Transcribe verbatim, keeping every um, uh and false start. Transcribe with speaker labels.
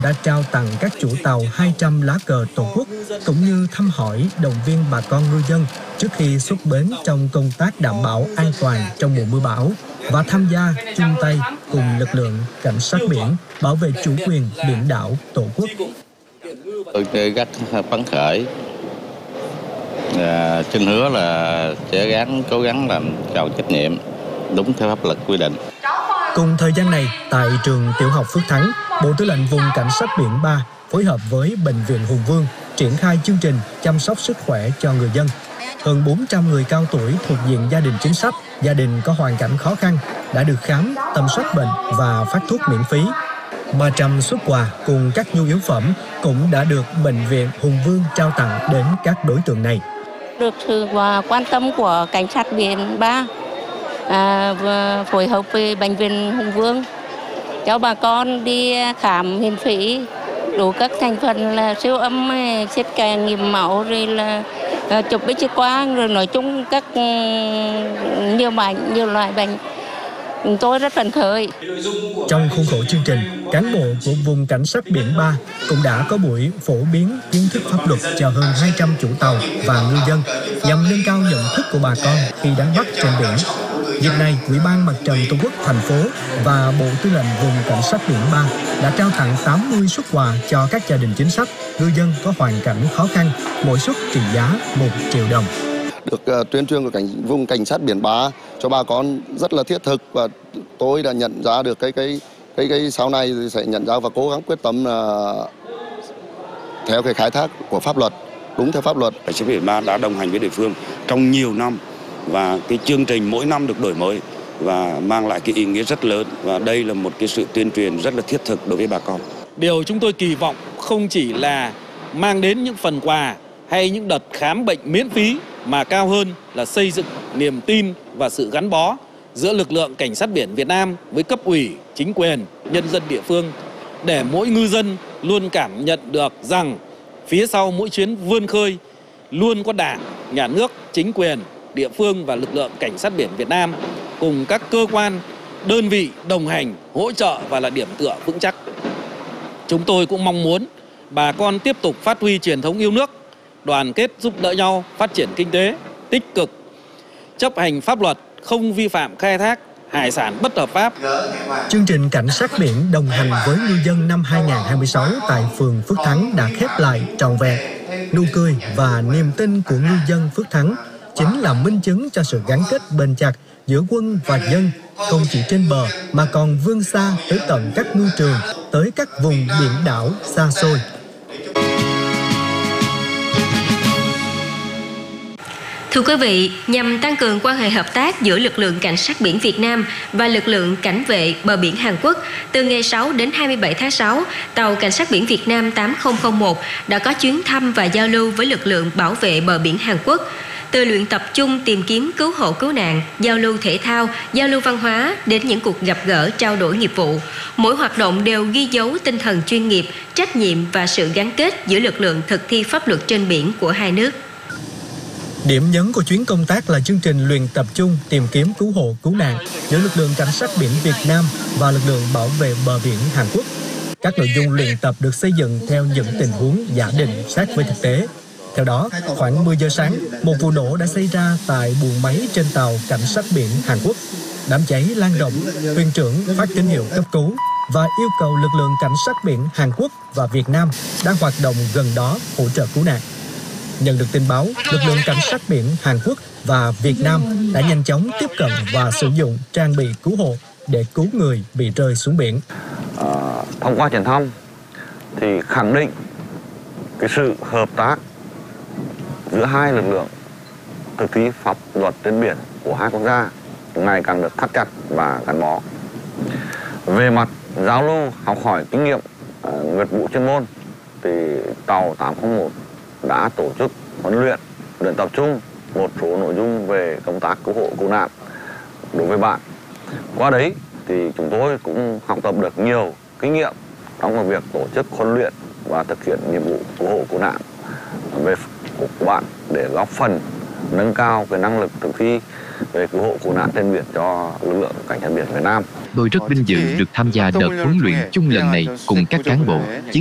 Speaker 1: đã trao tặng các chủ tàu hai trăm lá cờ Tổ quốc, cũng như thăm hỏi, động viên bà con ngư dân trước khi xuất bến trong công tác đảm bảo an toàn trong mùa mưa bão và tham gia chung tay cùng lực lượng cảnh sát biển bảo vệ chủ quyền biển đảo Tổ quốc.
Speaker 2: Tôi rất phấn khởi, à, xin hứa là sẽ gắng cố gắng làm tròn trách nhiệm đúng theo pháp luật quy định.
Speaker 1: Cùng thời gian này, tại trường tiểu học Phước Thắng, Bộ Tư lệnh Vùng Cảnh sát biển ba phối hợp với Bệnh viện Hùng Vương triển khai chương trình chăm sóc sức khỏe cho người dân. Hơn bốn trăm người cao tuổi thuộc diện gia đình chính sách, gia đình có hoàn cảnh khó khăn đã được khám, tầm soát bệnh và phát thuốc miễn phí. ba trăm suất quà cùng các nhu yếu phẩm cũng đã được Bệnh viện Hùng Vương trao tặng đến các đối tượng này.
Speaker 3: Được sự quan tâm của Cảnh sát biển ba, à, phối hợp với Bệnh viện Hùng Vương cho bà con đi khám miễn phí đủ các thành phần là siêu âm, xét nghiệm máu, rồi là chụp X quang, rồi nói chung các nhiều bệnh, nhiều loại bệnh. Chúng tôi rất phấn khởi.
Speaker 1: Trong khuôn khổ chương trình, cán bộ của Vùng Cảnh sát biển ba cũng đã có buổi phổ biến kiến thức pháp luật cho hơn hai trăm chủ tàu và ngư dân nhằm nâng cao nhận thức của bà con khi đánh bắt trên biển. Dịp này, Ủy ban Mặt trận Tổ quốc thành phố và Bộ Tư lệnh Vùng Cảnh sát biển ba đã trao tặng tám mươi suất quà cho các gia đình chính sách, ngư dân có hoàn cảnh khó khăn, mỗi suất trị giá một triệu đồng.
Speaker 4: Được uh, tuyên truyền của cảnh Vùng Cảnh sát biển ba cho bà con rất là thiết thực, và tôi đã nhận ra được cái cái cái cái sau này thì sẽ nhận ra và cố gắng quyết tâm uh, theo cái khai thác của pháp luật, đúng theo pháp luật.
Speaker 5: Cảnh sát biển ba đã đồng hành với địa phương trong nhiều năm, và cái chương trình mỗi năm được đổi mới và mang lại cái ý nghĩa rất lớn, và đây là một cái sự tuyên truyền rất là thiết thực đối với bà con.
Speaker 6: Điều chúng tôi kỳ vọng không chỉ là mang đến những phần quà hay những đợt khám bệnh miễn phí, mà cao hơn là xây dựng niềm tin và sự gắn bó giữa lực lượng cảnh sát biển Việt Nam với cấp ủy, chính quyền, nhân dân địa phương, để mỗi ngư dân luôn cảm nhận được rằng phía sau mỗi chuyến vươn khơi luôn có Đảng, Nhà nước, chính quyền, địa phương và lực lượng cảnh sát biển Việt Nam cùng các cơ quan, đơn vị đồng hành, hỗ trợ và là điểm tựa vững chắc. Chúng tôi cũng mong muốn bà con tiếp tục phát huy truyền thống yêu nước, đoàn kết giúp đỡ nhau, phát triển kinh tế, tích cực, chấp hành pháp luật, không vi phạm khai thác hải sản bất hợp pháp.
Speaker 1: Chương trình Cảnh sát biển đồng hành với ngư dân năm hai không hai sáu tại phường Phước Thắng đã khép lại trọn vẹn. Nụ cười và niềm tin của ngư dân Phước Thắng chính là minh chứng cho sự gắn kết bền chặt giữa quân và dân, không chỉ trên bờ mà còn vươn xa tới tận các ngư trường, tới các vùng biển đảo xa xôi.
Speaker 7: Thưa quý vị, nhằm tăng cường quan hệ hợp tác giữa lực lượng cảnh sát biển Việt Nam và lực lượng cảnh vệ bờ biển Hàn Quốc, từ ngày sáu đến hai mươi bảy tháng sáu, tàu cảnh sát biển Việt Nam tám nghìn một đã có chuyến thăm và giao lưu với lực lượng bảo vệ bờ biển Hàn Quốc. Từ luyện tập chung tìm kiếm cứu hộ cứu nạn, giao lưu thể thao, giao lưu văn hóa đến những cuộc gặp gỡ trao đổi nghiệp vụ, mỗi hoạt động đều ghi dấu tinh thần chuyên nghiệp, trách nhiệm và sự gắn kết giữa lực lượng thực thi pháp luật trên biển của hai nước.
Speaker 1: Điểm nhấn của chuyến công tác là chương trình luyện tập chung tìm kiếm cứu hộ cứu nạn giữa lực lượng cảnh sát biển Việt Nam và lực lượng bảo vệ bờ biển Hàn Quốc. Các nội dung luyện tập được xây dựng theo những tình huống giả định sát với thực tế. Theo đó, khoảng mười giờ sáng, một vụ nổ đã xảy ra tại buồng máy trên tàu cảnh sát biển Hàn Quốc. Đám cháy lan rộng, thuyền trưởng phát tín hiệu cấp cứu và yêu cầu lực lượng cảnh sát biển Hàn Quốc và Việt Nam đang hoạt động gần đó hỗ trợ cứu nạn. Nhận được tin báo, lực lượng cảnh sát biển Hàn Quốc và Việt Nam đã nhanh chóng tiếp cận và sử dụng trang bị cứu hộ để cứu người bị rơi xuống biển.
Speaker 8: À, thông qua chuyến thăm thì khẳng định cái sự hợp tác giữa hai lực lượng thực thi pháp luật trên biển của hai quốc gia ngày càng được thắt chặt và gắn bó. Về mặt giao lưu, học hỏi kinh nghiệm, uh, nghiệp vụ chuyên môn, thì tàu tám không một đã tổ chức huấn luyện, luyện tập trung một số nội dung về công tác cứu hộ cứu nạn đối với bạn. Qua đấy thì chúng tôi cũng học tập được nhiều kinh nghiệm trong việc tổ chức huấn luyện và thực hiện nhiệm vụ cứu hộ cứu nạn về của bạn để góp phần nâng cao cái năng lực thực thi về cứu hộ cứu nạn trên biển cho lực lượng cảnh sát biển Việt Nam.
Speaker 9: Tôi rất vinh dự được tham gia đợt huấn luyện chung lần này cùng các cán bộ, chiến